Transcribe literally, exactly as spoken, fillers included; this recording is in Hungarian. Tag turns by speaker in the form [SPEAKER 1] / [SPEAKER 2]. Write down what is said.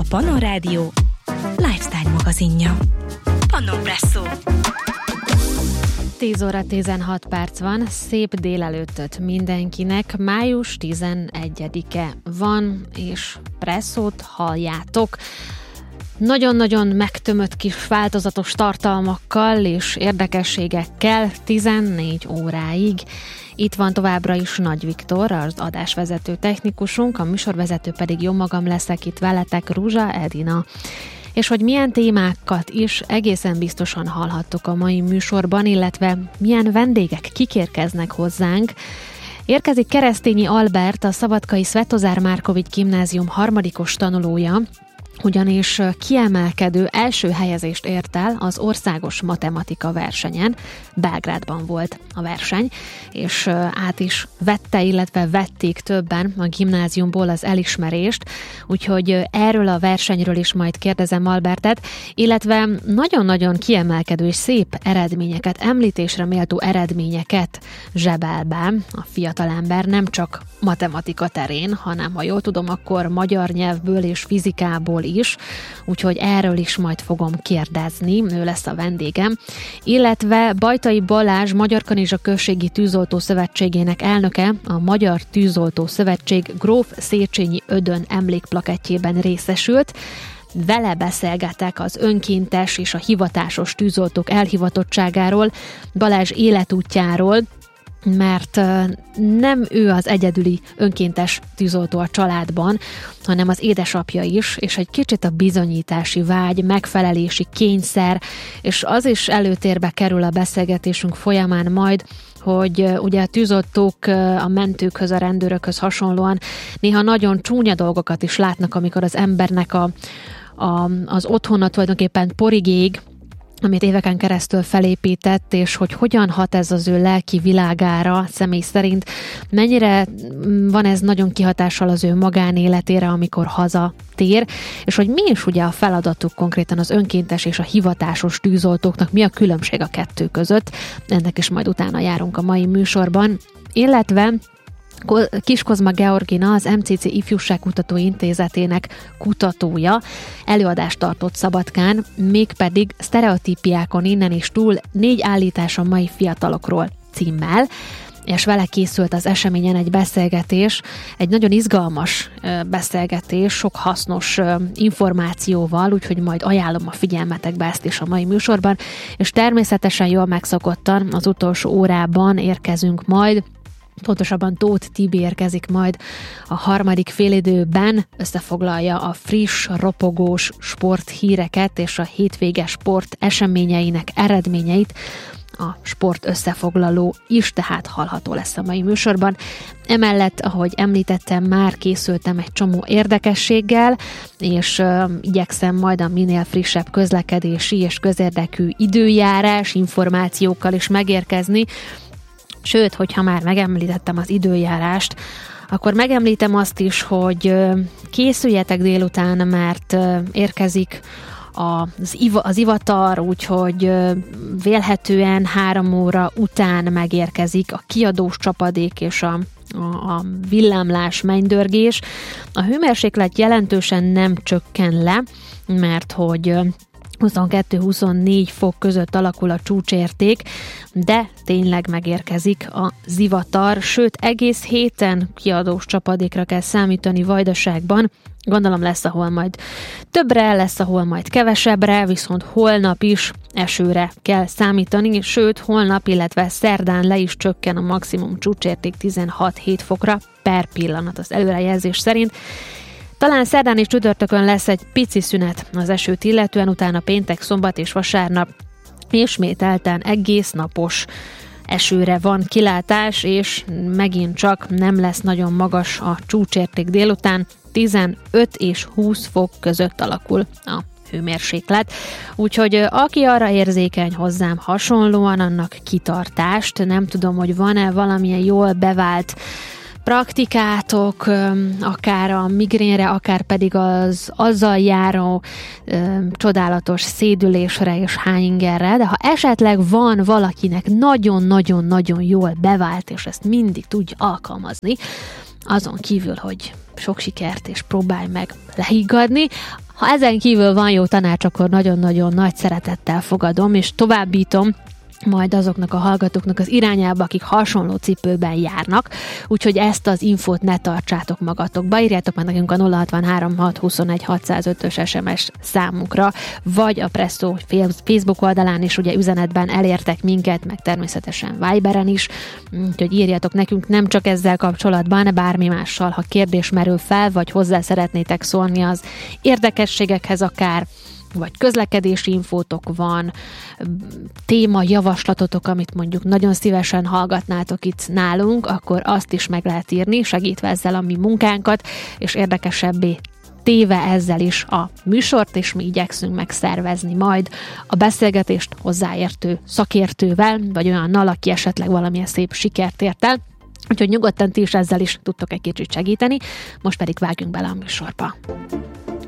[SPEAKER 1] Pannon Rádió lifestyle magazinja. Pannon Presszó.
[SPEAKER 2] tíz óra tizenhat perc van, szép délelőttöt mindenkinek, május tizenegyedike van, és Presszót halljátok. Nagyon-nagyon megtömött kis változatos tartalmakkal és érdekességekkel tizennégy óráig. Itt van továbbra is Nagy Viktor, az adásvezető technikusunk, a műsorvezető pedig jó magam leszek itt veletek, Ruzsa Edina. És hogy milyen témákat is egészen biztosan hallhattok a mai műsorban, illetve milyen vendégek kikérkeznek hozzánk. Érkezik Keresztényi Albert, a szabadkai Svetozár Márkovics Gimnázium harmadikos tanulója, ugyanis kiemelkedő első helyezést ért el az országos matematika versenyen. Belgrádban volt a verseny, és át is vette, illetve vették többen a gimnáziumból az elismerést, úgyhogy erről a versenyről is majd kérdezem Albertet, illetve nagyon-nagyon kiemelkedő és szép eredményeket, említésre méltó eredményeket zsebel be a fiatalember, nem csak matematika terén, hanem ha jól tudom, akkor magyar nyelvből és fizikából is, úgyhogy erről is majd fogom kérdezni, ő lesz a vendégem, illetve Bajtai Balázs, Magyar Kanizsa Községi Tűzoltó Szövetségének elnöke, a Magyar Tűzoltó Szövetség Gróf Széchenyi Ödön emlékplakettjében részesült. Vele beszélgetek az önkéntes és a hivatásos tűzoltók elhivatottságáról, Balázs életútjáról, mert nem ő az egyedüli önkéntes tűzoltó a családban, hanem az édesapja is, és egy kicsit a bizonyítási vágy, megfelelési kényszer, és az is előtérbe kerül a beszélgetésünk folyamán majd, hogy ugye a tűzoltók a mentőkhöz, a rendőrökhöz hasonlóan néha nagyon csúnya dolgokat is látnak, amikor az embernek a, a, az otthona tulajdonképpen porig ég, amit éveken keresztül felépített, és hogy hogyan hat ez az ő lelki világára személy szerint, mennyire van ez nagyon kihatással az ő magánéletére, amikor hazatér, és hogy mi is ugye a feladatuk konkrétan az önkéntes és a hivatásos tűzoltóknak, mi a különbség a kettő között, ennek is majd utána járunk a mai műsorban, illetve Kis Kozma Georgina, az em cé cé Ifjúságkutató Intézetének kutatója előadást tartott Szabadkán, mégpedig sztereotípiákon innen is túl négy állítás a mai fiatalokról címmel, és vele készült az eseményen egy beszélgetés, egy nagyon izgalmas beszélgetés, sok hasznos információval, úgyhogy majd ajánlom a figyelmetekbe ezt is a mai műsorban, és természetesen jól megszokottan az utolsó órában érkezünk majd, pontosabban Tóth Tibi érkezik majd a harmadik félidőben, összefoglalja a friss, ropogós sporthíreket és a hétvége sport eseményeinek eredményeit. A sport összefoglaló is tehát hallható lesz a mai műsorban. Emellett, ahogy említettem, már készültem egy csomó érdekességgel, és uh, igyekszem majd a minél frissebb közlekedési és közérdekű időjárás információkkal is megérkezni. Sőt, hogyha már megemlítettem az időjárást, akkor megemlítem azt is, hogy készüljetek délután, mert érkezik az, iva, az ivatar, úgyhogy vélhetően három óra után megérkezik a kiadós csapadék és a, a, a villámlás, mennydörgés. A hőmérséklet jelentősen nem csökken le, mert hogy huszonkettő-huszonnégy fok között alakul a csúcsérték, de tényleg megérkezik a zivatar, sőt egész héten kiadós csapadékra kell számítani Vajdaságban. Gondolom lesz, ahol majd többre, lesz, ahol majd kevesebbre, viszont holnap is esőre kell számítani, sőt holnap, illetve szerdán le is csökken a maximum csúcsérték tizenhat-hét fokra per pillanat az előrejelzés szerint. Talán szerdán és csütörtökön lesz egy pici szünet az esőt illetően, utána péntek, szombat és vasárnap ismételten egész napos esőre van kilátás, és megint csak nem lesz nagyon magas a csúcsérték délután, tizenöt és húsz fok között alakul a hőmérséklet. Úgyhogy aki arra érzékeny hozzám hasonlóan, annak kitartást, nem tudom, hogy van-e valamilyen jól bevált praktikátok, akár a migrénre, akár pedig az azzal járó ö, csodálatos szédülésre és hányingerre, de ha esetleg van valakinek nagyon-nagyon-nagyon jól bevált, és ezt mindig tudja alkalmazni, azon kívül, hogy sok sikert és próbálj meg lehiggadni, Ha ezen kívül van jó tanács, akkor nagyon-nagyon nagy szeretettel fogadom, és továbbítom majd azoknak a hallgatóknak az irányába, akik hasonló cipőben járnak, úgyhogy ezt az infót ne tartsátok magatokba, írjátok meg nekünk a nulla hatvanhárom hat huszonegy hatszázötös es em es számunkra, vagy a Presszó Facebook oldalán is ugye üzenetben elértek minket, meg természetesen Viberen is, úgyhogy írjatok nekünk nem csak ezzel kapcsolatban, bármi mással, ha kérdés merül fel, vagy hozzá szeretnétek szólni az érdekességekhez akár, vagy közlekedési infótok van, téma javaslatotok, amit mondjuk nagyon szívesen hallgatnátok itt nálunk, akkor azt is meg lehet írni, segítve ezzel a mi munkánkat, és érdekesebbé téve ezzel is a műsort, és mi igyekszünk megszervezni majd a beszélgetést hozzáértő szakértővel, vagy olyannal, aki esetleg valamilyen szép sikert ért el. Úgyhogy nyugodtan ti is ezzel is tudtok egy kicsit segíteni, most pedig vágjunk bele a műsorba.